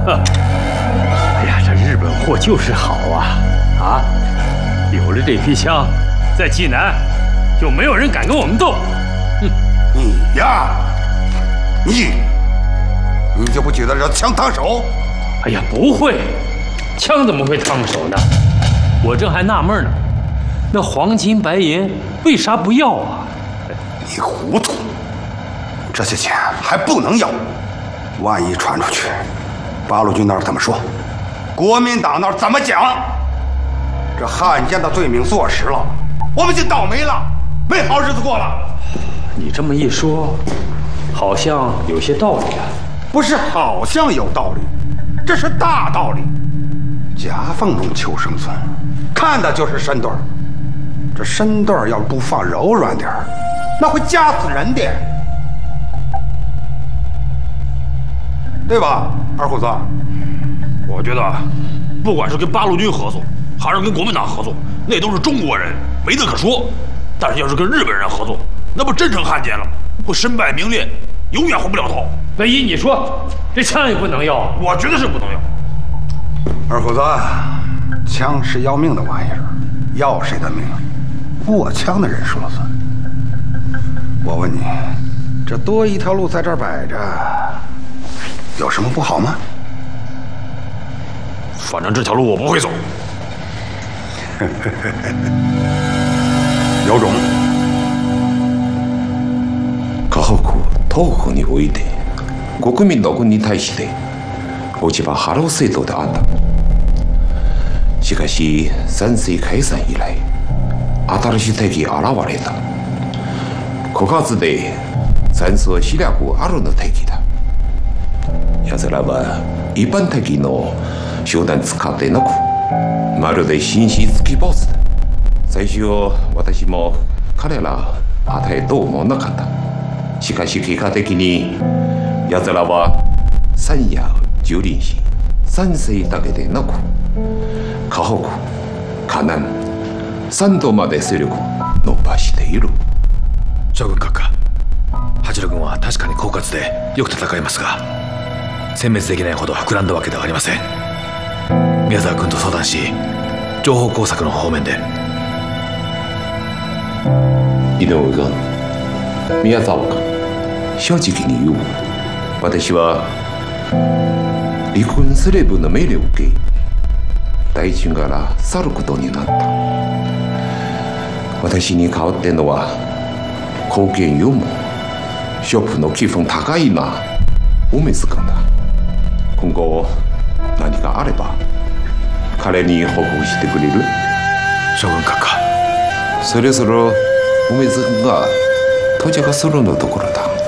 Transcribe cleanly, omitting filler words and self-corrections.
哎呀，这日本货就是好啊！啊，有了这批枪，在济南就没有人敢跟我们斗。哼， 你呀，你就不觉得这枪烫手？ 哎呀，不会，枪怎么会烫手呢？我正还纳闷呢，那黄金白银为啥不要啊？ 你糊涂，这些钱还不能要，万一传出去，八路军那儿怎么说？国民党那儿怎么讲？这汉奸的罪名坐实了，我们就倒霉了，没好日子过了。 你这么一说，好像有些道理啊。 不是好像有道理，这是大道理。夹缝中求生存，看的就是身段。这身段要不放柔软点儿，那会夹死人的，对吧，二虎子？ 我觉得，不管是跟八路军合作，还是跟国民党合作，那都是中国人，没得可说。但是要是跟日本人合作，那不真成汉奸了吗？会身败名裂，永远回不了头。 唯一，你说这枪也不能要？ 我觉得是不能要。 二虎子，枪是要命的玩意儿，要谁的命，握枪的人说了算。我问你，这多一条路在这儿摆着，有什么不好吗？ 反正这条路我不会走。 有种！ 河北東北において国民の軍に対して落ち葉腹を制度であった。しかし山水解散以来新しい敵現れた。枯渇で戦争視力あるの敵だ。奴らは一般的の手段使ってなく、まるで紳士付きボスだ。最初私も彼ら与えと思わなかった。しかし結果的に奴らは山や樹林し山勢だけでなく河北、河南、山東まで勢力を伸ばしている。 将軍閣下、八路軍は確かに狡猾でよく戦いますが、殲滅できないほど膨らんだわけではありません。宮沢君と相談し、情報工作の方面で。 井上君、宮沢君、正直に言う。私は離婚すればの命令を受け、大臣から去ることになった。私に代わってのは貢献よもショップの気分高いな梅津君だ。今後何かあれば彼に報告してくれる？ 将軍閣下、 そろそろ梅津君が到着するのところだ。